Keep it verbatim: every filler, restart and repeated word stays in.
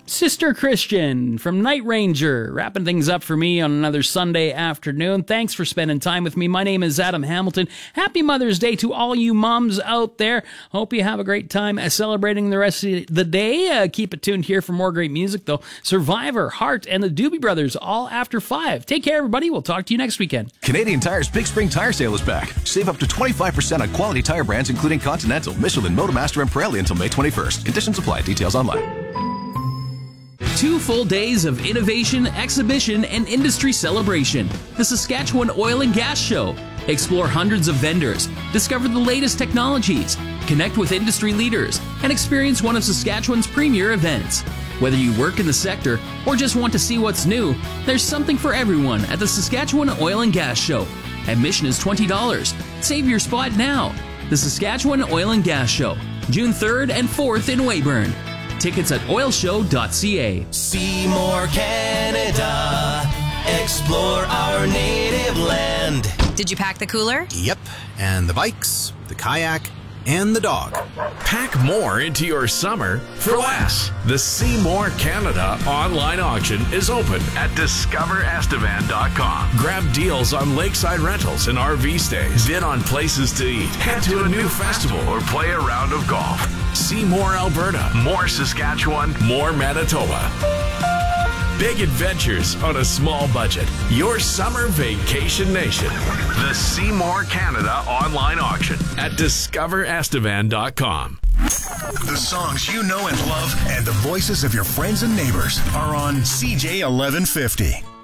Sister Christian from Night Ranger, wrapping things up for me on another Sunday afternoon. Thanks for spending time with me. My name is Adam Hamilton. Happy Mother's Day to all you moms out there. Hope you have a great time celebrating the rest of the day. Uh, keep it tuned here for more great music, though. Survivor, Heart, and the Doobie Brothers, all after five. Take care, everybody. We'll talk to you next weekend. Canadian Tire's Big Spring Tire Sale is back. Save up to twenty-five percent on quality tire brands, including Continental, Michelin, Motomaster, and Pirelli until May twenty-first. Conditions apply. Details online. Two full days of innovation, exhibition, and industry celebration. The Saskatchewan Oil and Gas Show. Explore hundreds of vendors, discover the latest technologies, connect with industry leaders, and experience one of Saskatchewan's premier events. Whether you work in the sector or just want to see what's new, there's something for everyone at the Saskatchewan Oil and Gas Show. Admission is twenty dollars. Save your spot now. The Saskatchewan Oil and Gas Show, June third and fourth in Weyburn. Tickets at oil show dot c a. See more Canada. Explore our native land. Did you pack the cooler? Yep, and the bikes, the kayak, and the dog. Pack more into your summer for less. The See More Canada online auction is open at discover estevan dot com. Grab deals on lakeside rentals and R V stays. Bid on places to eat. Head to a new festival or play a round of golf. See more Alberta, more Saskatchewan, more Manitoba. Big adventures on a small budget. Your summer vacation nation. The See More Canada online auction at discover estevan dot com. The songs you know and love and the voices of your friends and neighbors are on C J eleven fifty.